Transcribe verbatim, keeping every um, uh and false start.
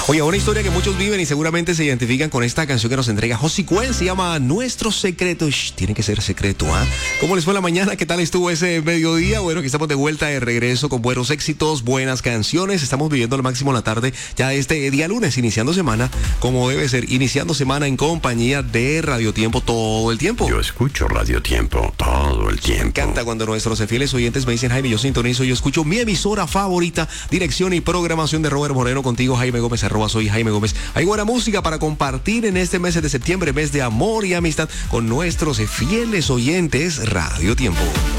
Oye, una historia que muchos viven y seguramente se identifican con esta canción que nos entrega José Cuen, se llama Nuestro Secreto. Shh, tiene que ser secreto, ¿ah? ¿eh? ¿Cómo les fue la mañana? ¿Qué tal estuvo ese mediodía? Bueno, que estamos de vuelta de regreso con buenos éxitos, buenas canciones. Estamos viviendo al máximo la tarde ya este día lunes, iniciando semana como debe ser, iniciando semana en compañía de Radio Tiempo todo el tiempo. Yo escucho Radio Tiempo todo el tiempo. Me encanta cuando nuestros fieles oyentes me dicen, Jaime, yo sintonizo, yo escucho mi emisora favorita, dirección y programación de Robert Moreno, contigo Jaime Gómez, arroba soy Jaime Gómez. Hay buena música para compartir en este mes de septiembre, mes de amor y amistad con nuestros fieles oyentes Radio Tiempo.